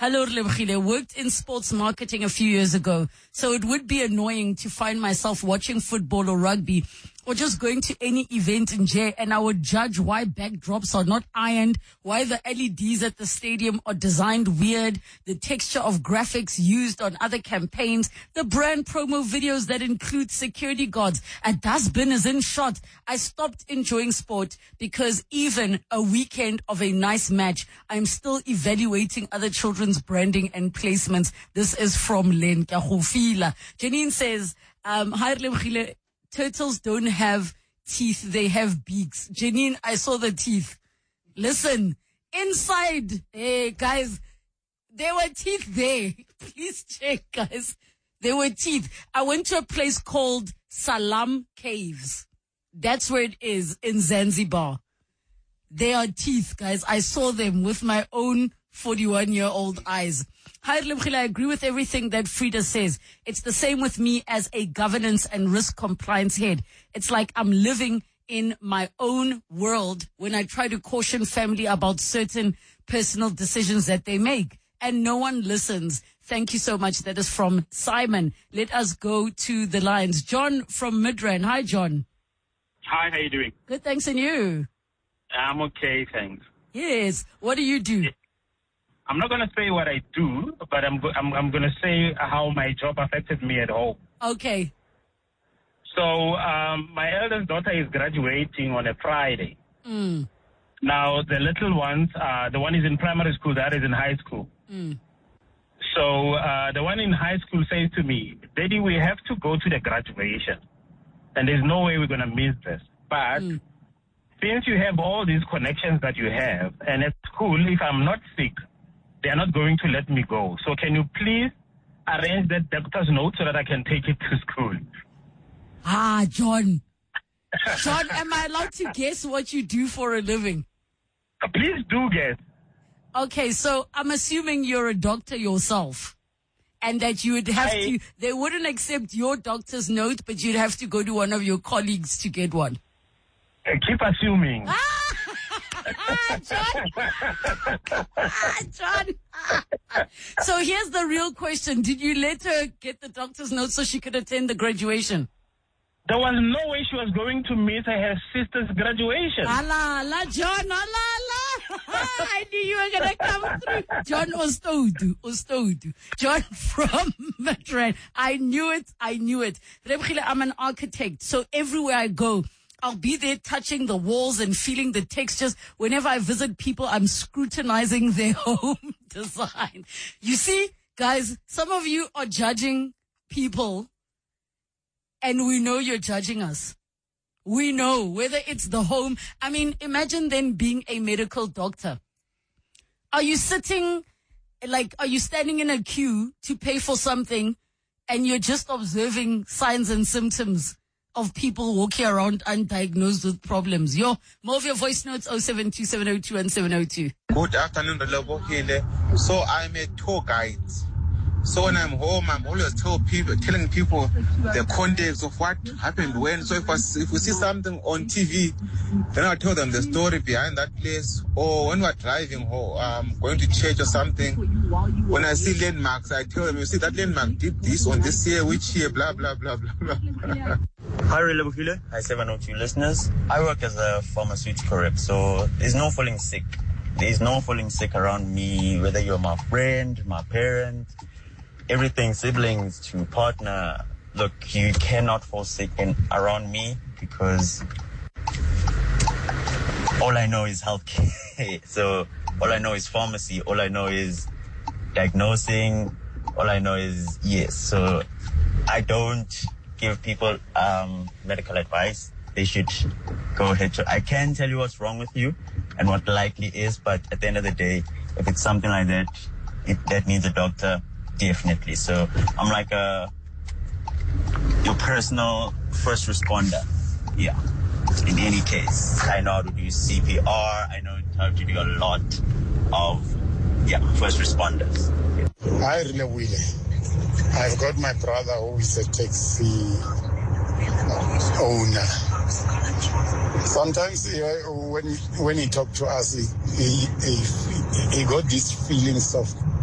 Hello, Lebogile. Worked in sports marketing a few years ago, so it would be annoying to find myself watching football or rugby or just going to any event in J, and I would judge why backdrops are not ironed, why the LEDs at the stadium are designed weird, the texture of graphics used on other campaigns, the brand promo videos that include security guards. A dustbin is in shot. I stopped enjoying sport because even a weekend of a nice match, I'm still evaluating other children's branding and placements. This is from Len Kahofila. Janine says, hi, Lebogile. Turtles don't have teeth, they have beaks. Janine, I saw the teeth. Listen, inside, hey, guys, there were teeth there. Please check, guys. There were teeth. I went to a place called Salam Caves. That's where it is in Zanzibar. There are teeth, guys. I saw them with my own 41-year-old eyes. Hi, Lebogile, I agree with everything that Frida says. It's the same with me as a governance and risk compliance head. It's like I'm living in my own world when I try to caution family about certain personal decisions that they make, and no one listens. Thank you so much. That is from Simon. Let us go to the lines. John from Midrand. Hi, John. Hi, how you doing? Good, thanks, and you? I'm okay, thanks. Yes. What do you do? I'm not going to say what I do, but I'm going to say how my job affected me at home. Okay. So my eldest daughter is graduating on a Friday. Now, the little ones, the one is in primary school, the other is in high school. So the one in high school says to me, Daddy, we have to go to the graduation, and there's no way we're going to miss this. But since you have all these connections that you have, and at school, if I'm not sick, they are not going to let me go. So can you please arrange that doctor's note so that I can take it to school? John. John, am I allowed to guess what you do for a living? Please do guess. Okay, so I'm assuming you're a doctor yourself, and that you would have to, they wouldn't accept your doctor's note, but you'd have to go to one of your colleagues to get one. Keep assuming. John. John. So here's the real question. Did you let her get the doctor's note so she could attend the graduation? There was no way she was going to miss her sister's graduation. Allah, John, Allah. I knew you were going to come through. John Ostodu. John from Madrid. I knew it. Lebogile, I'm an architect, so everywhere I go, I'll be there touching the walls and feeling the textures. Whenever I visit people, I'm scrutinizing their home design. You see, guys, some of you are judging people, and we know you're judging us. We know whether it's the home. I mean, imagine then being a medical doctor. Are you standing in a queue to pay for something, and you're just observing signs and symptoms of people walking around undiagnosed with problems? More of your voice notes, 0727021702. Good afternoon, Lebogile. So I'm a tour guide. So when I'm home, I'm always telling people the context of what happened when. So if we see something on TV, then I'll tell them the story behind that place. Or when we're driving home, going to church or something, when I see landmarks, I tell them, you see, that landmark did this on this year, which year, blah, blah, blah, blah, blah. Hi, Lebogile. Hi, 702 listeners. I work as a pharmaceutical rep, so there's no falling sick. There's no falling sick around me, whether you're my friend, my parent, everything, siblings to partner. Look, you cannot fall sick around me because all I know is healthcare. So all I know is pharmacy. All I know is diagnosing. All I know is yes. So I don't give people medical advice. They should go ahead. I can tell you what's wrong with you and what likely is, but at the end of the day, if it's something like that, that needs a doctor, definitely. So I'm like your personal first responder. Yeah. In any case, I know how to do CPR. I know how to do a lot of first responders. Yeah. Hi, Lebogile. I've got my brother who is a taxi owner. Sometimes when he talked to us, he got these feelings of